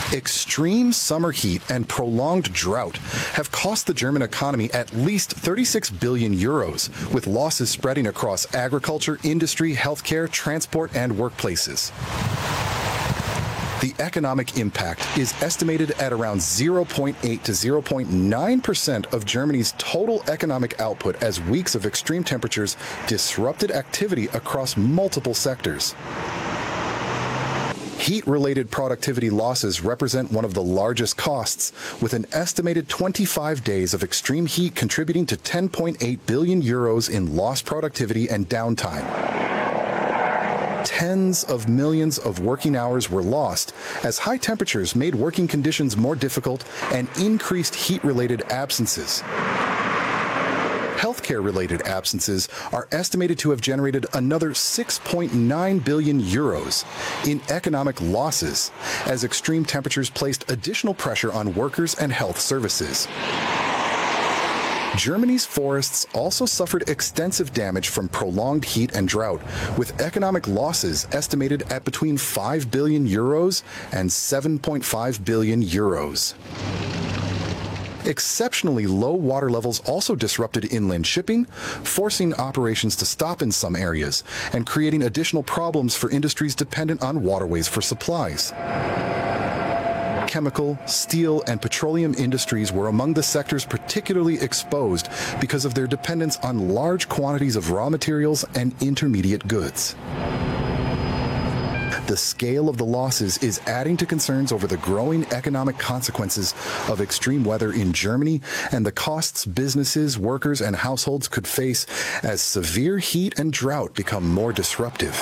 Extreme summer heat and prolonged drought have cost the German economy at least 36 billion euros, with losses spreading across agriculture, industry, healthcare, transport, and workplaces. The economic impact is estimated at around 0.8 to 0.9% of Germany's total economic output as weeks of extreme temperatures disrupted activity across multiple sectors. Heat-related productivity losses represent one of the largest costs, with an estimated 25 days of extreme heat contributing to 10.8 billion euros in lost productivity and downtime. Tens of millions of working hours were lost as high temperatures made working conditions more difficult and increased heat-related absences. Healthcare-related absences are estimated to have generated another 6.9 billion euros in economic losses as extreme temperatures placed additional pressure on workers and health services. Germany's forests also suffered extensive damage from prolonged heat and drought, with economic losses estimated at between 5 billion euros and 7.5 billion euros. Exceptionally low water levels also disrupted inland shipping, forcing operations to stop in some areas and creating additional problems for industries dependent on waterways for supplies. Chemical, steel, and petroleum industries were among the sectors particularly exposed because of their dependence on large quantities of raw materials and intermediate goods. The scale of the losses is adding to concerns over the growing economic consequences of extreme weather in Germany and the costs businesses, workers, and households could face as severe heat and drought become more disruptive.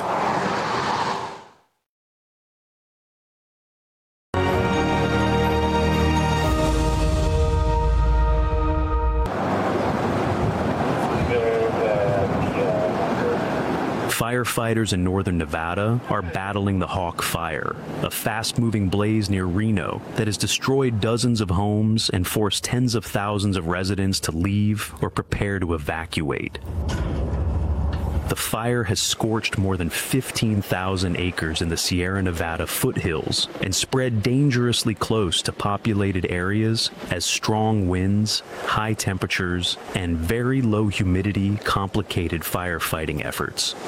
Firefighters in northern Nevada are battling the Hawk Fire, a fast-moving blaze near Reno that has destroyed dozens of homes and forced tens of thousands of residents to leave or prepare to evacuate. The fire has scorched more than 15,000 acres in the Sierra Nevada foothills and spread dangerously close to populated areas as strong winds, high temperatures, and very low humidity complicated firefighting efforts.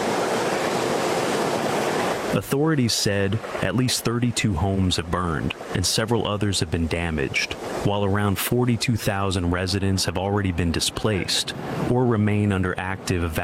Authorities said at least 32 homes have burned and several others have been damaged, while around 42,000 residents have already been displaced or remain under active evacuation